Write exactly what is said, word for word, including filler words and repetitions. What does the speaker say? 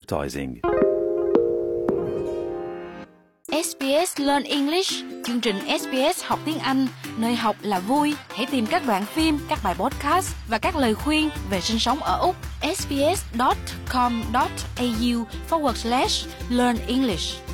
advertising. ét bê ét Learn English, chương trình ét bê ét học tiếng Anh, nơi học là vui. Hãy tìm các đoạn phim, các bài podcast và các lời khuyên về sinh sống ở Úc. sbs.com.au forward slash learn English.